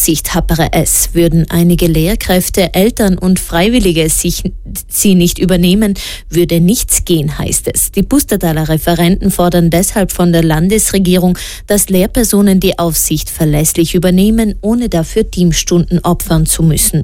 Aufsicht hapere es. Würden einige Lehrkräfte, Eltern und Freiwillige sie nicht übernehmen, würde nichts gehen, heißt es. Die Pustertaler Referenten fordern deshalb von der Landesregierung, dass Lehrpersonen die Aufsicht verlässlich übernehmen, ohne dafür Teamstunden opfern zu müssen.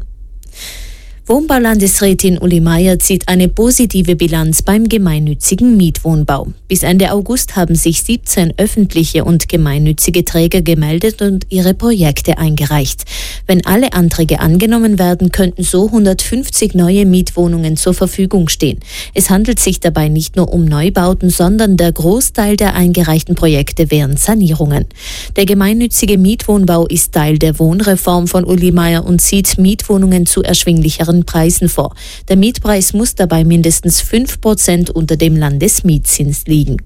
Wohnbaulandesrätin Uli Meier zieht eine positive Bilanz beim gemeinnützigen Mietwohnbau. Bis Ende August haben sich 17 öffentliche und gemeinnützige Träger gemeldet und ihre Projekte eingereicht. Wenn alle Anträge angenommen werden, könnten so 150 neue Mietwohnungen zur Verfügung stehen. Es handelt sich dabei nicht nur um Neubauten, sondern der Großteil der eingereichten Projekte wären Sanierungen. Der gemeinnützige Mietwohnbau ist Teil der Wohnreform von Uli Meier und sieht Mietwohnungen zu erschwinglicheren Preisen vor. Der Mietpreis muss dabei mindestens 5% unter dem Landesmietzins liegen.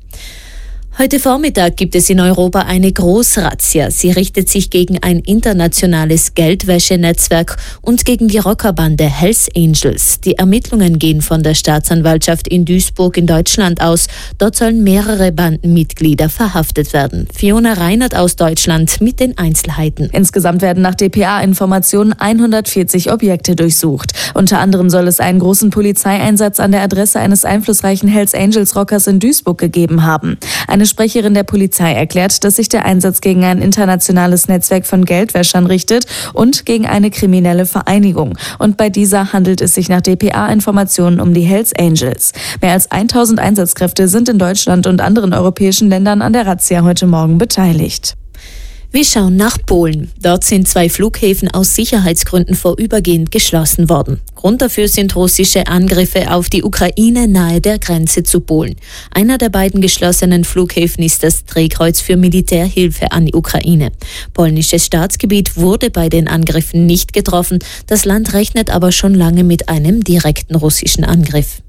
Heute Vormittag gibt es in Europa eine Großrazzia. Sie richtet sich gegen ein internationales Geldwäschenetzwerk und gegen die Rockerbande Hells Angels. Die Ermittlungen gehen von der Staatsanwaltschaft in Duisburg in Deutschland aus. Dort sollen mehrere Bandenmitglieder verhaftet werden. Fiona Reinert aus Deutschland mit den Einzelheiten. Insgesamt werden nach dpa-Informationen 140 Objekte durchsucht. Unter anderem soll es einen großen Polizeieinsatz an der Adresse eines einflussreichen Hells Angels Rockers in Duisburg gegeben haben. Eine Sprecherin der Polizei erklärt, dass sich der Einsatz gegen ein internationales Netzwerk von Geldwäschern richtet und gegen eine kriminelle Vereinigung. Und bei dieser handelt es sich nach dpa-Informationen um die Hells Angels. Mehr als 1000 Einsatzkräfte sind in Deutschland und anderen europäischen Ländern an der Razzia heute Morgen beteiligt. Wir schauen nach Polen. Dort sind 2 Flughäfen aus Sicherheitsgründen vorübergehend geschlossen worden. Grund dafür sind russische Angriffe auf die Ukraine nahe der Grenze zu Polen. Einer der beiden geschlossenen Flughäfen ist das Drehkreuz für Militärhilfe an die Ukraine. Polnisches Staatsgebiet wurde bei den Angriffen nicht getroffen. Das Land rechnet aber schon lange mit einem direkten russischen Angriff.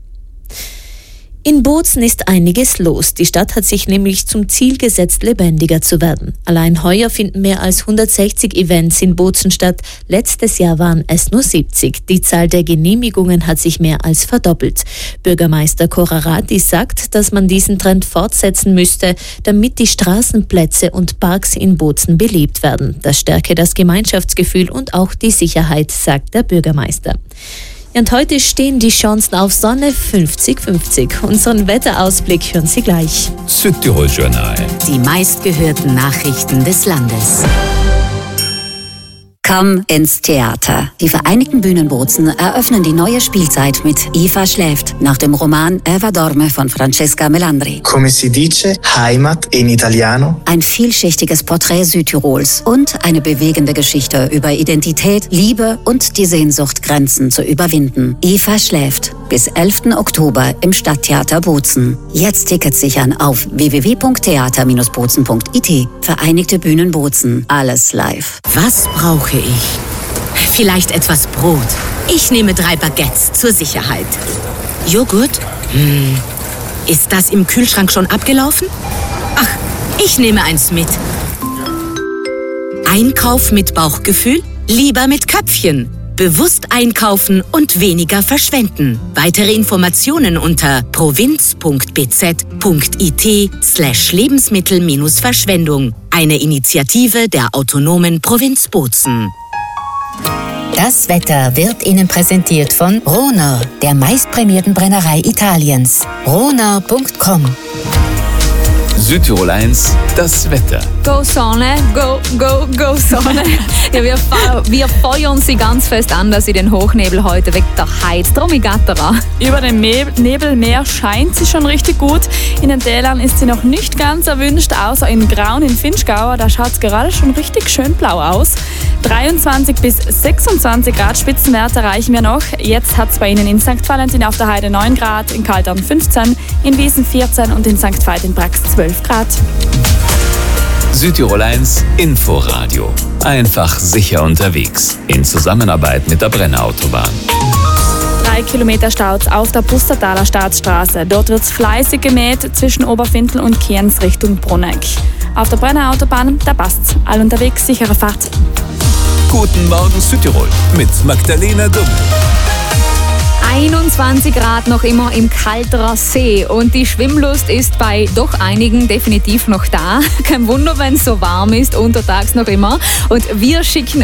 In Bozen ist einiges los. Die Stadt hat sich nämlich zum Ziel gesetzt, lebendiger zu werden. Allein heuer finden mehr als 160 Events in Bozen statt. Letztes Jahr waren es nur 70. Die Zahl der Genehmigungen hat sich mehr als verdoppelt. Bürgermeister Korarati sagt, dass man diesen Trend fortsetzen müsste, damit die Straßenplätze und Parks in Bozen belebt werden. Das stärke das Gemeinschaftsgefühl und auch die Sicherheit, sagt der Bürgermeister. Und heute stehen die Chancen auf Sonne 50-50. Unseren Wetterausblick hören Sie gleich. Südtirol Journal. Die meistgehörten Nachrichten des Landes. Komm ins Theater. Die Vereinigten Bühnen Bozen eröffnen die neue Spielzeit mit Eva schläft, nach dem Roman Eva dorme von Francesca Melandri. Come si dice, Heimat in Italiano. Ein vielschichtiges Porträt Südtirols und eine bewegende Geschichte über Identität, Liebe und die Sehnsucht, Grenzen zu überwinden. Eva schläft. Bis 11. Oktober im Stadttheater Bozen. Jetzt Tickets sichern auf www.theater-bozen.it. Vereinigte Bühnen Bozen. Alles live. Was brauche ich? Vielleicht etwas Brot. Ich nehme 3 Baguettes zur Sicherheit. Joghurt? Ist das im Kühlschrank schon abgelaufen? Ach, ich nehme eins mit. Einkauf mit Bauchgefühl? Lieber mit Köpfchen. Bewusst einkaufen und weniger verschwenden. Weitere Informationen unter provinz.bz.it/Lebensmittel-Verschwendung. Eine Initiative der autonomen Provinz Bozen. Das Wetter wird Ihnen präsentiert von Rohner, der meistprämierten Brennerei Italiens. Rohner.com. Südtirol 1, das Wetter. Go Sonne, go, go, go Sonne. Ja, wir feuern sie ganz fest an, dass sie den Hochnebel heute weg der Heiz. Drum ich gatterer. Über dem Nebelmeer scheint sie schon richtig gut. In den Tälern ist sie noch nicht ganz erwünscht, außer in Graun in Finchgau. Da schaut es gerade schon richtig schön blau aus. 23 bis 26 Grad Spitzenwerte erreichen wir noch. Jetzt hat es bei Ihnen in St. Valentin auf der Heide 9 Grad, in Kaltern 15, in Wiesen 14 und in St. Veit in Brax 12 Grad. Südtirol 1 Inforadio. Einfach sicher unterwegs. In Zusammenarbeit mit der Brennerautobahn. 3 Kilometer Staus auf der Pustertaler Staatsstraße. Dort wird es fleißig gemäht zwischen Oberfintel und Kienz Richtung Bruneck. Auf der Brennerautobahn, da passt's. All unterwegs, sichere Fahrt. Guten Morgen Südtirol mit Magdalena Dumm. 21 Grad noch immer im Kalterer See und die Schwimmlust ist bei doch einigen definitiv noch da. Kein Wunder, wenn es so warm ist, untertags noch immer. Und wir schicken